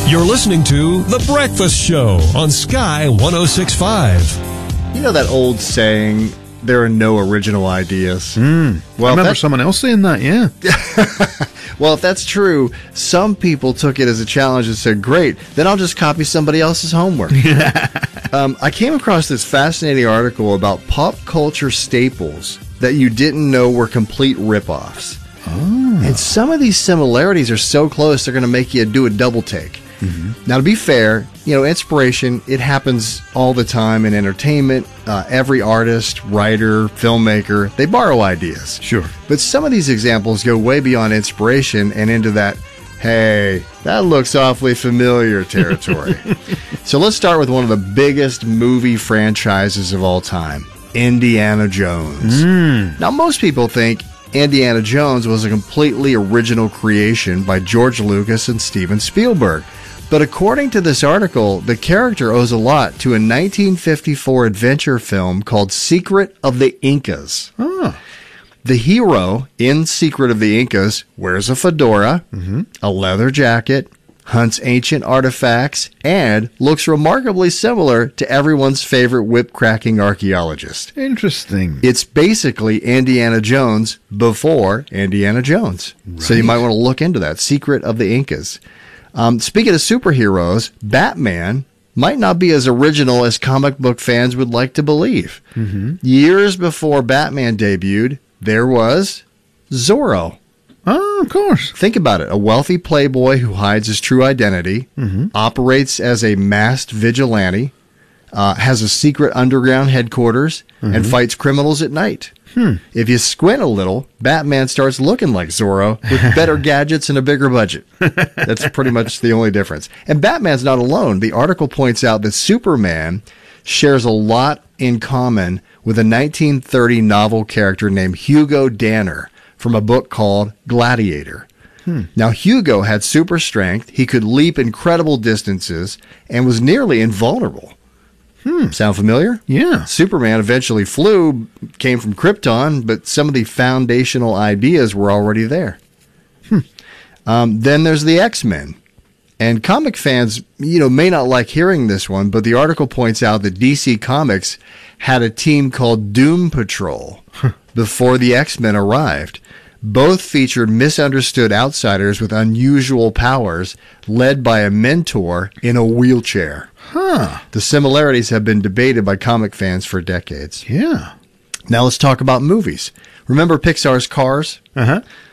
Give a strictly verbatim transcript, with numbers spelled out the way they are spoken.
You're listening to The Breakfast Show on Sky one oh six point five. You know that old saying, there are no original ideas? Mm. Well, I remember that, someone else saying that, yeah. Well, if that's true, some people took it as a challenge and said, great, then I'll just copy somebody else's homework. um, I came across this fascinating article about pop culture staples that you didn't know were complete ripoffs. Oh. And some of these similarities are so close, they're going to make you do a double take. Mm-hmm. Now, to be fair, you know, inspiration, it happens all the time in entertainment. Uh, every artist, writer, filmmaker, they borrow ideas. Sure. But some of these examples go way beyond inspiration and into that, hey, that looks awfully familiar territory. So let's start with one of the biggest movie franchises of all time, Indiana Jones. Mm. Now, most people think Indiana Jones was a completely original creation by George Lucas and Steven Spielberg. But according to this article, the character owes a lot to a nineteen fifty-four adventure film called Secret of the Incas. Oh. The hero in Secret of the Incas wears a fedora, mm-hmm. a leather jacket, hunts ancient artifacts, and looks remarkably similar to everyone's favorite whip-cracking archaeologist. Interesting. It's basically Indiana Jones before Indiana Jones. Right. So you might want to look into that, Secret of the Incas. Um, speaking of superheroes, Batman might not be as original as comic book fans would like to believe. Mm-hmm. Years before Batman debuted, there was Zorro. Oh, of course. Think about it. A wealthy playboy who hides his true identity, mm-hmm. operates as a masked vigilante, uh, has a secret underground headquarters, mm-hmm. and fights criminals at night. Hmm. If you squint a little, Batman starts looking like Zorro with better gadgets and a bigger budget. That's pretty much the only difference. And Batman's not alone. The article points out that Superman shares a lot in common with a nineteen thirty novel character named Hugo Danner from a book called Gladiator. Hmm. Now, Hugo had super strength. He could leap incredible distances and was nearly invulnerable. Hmm. Sound familiar? Yeah. Superman eventually flew, came from Krypton, but some of the foundational ideas were already there. Hmm. Um, then there's the X-Men. And comic fans, you know, may not like hearing this one, but the article points out that D C Comics had a team called Doom Patrol before the X-Men arrived. Both featured misunderstood outsiders with unusual powers, led by a mentor in a wheelchair. Huh. The similarities have been debated by comic fans for decades. Yeah. Now let's talk about movies. Remember Pixar's Cars? Uh-huh.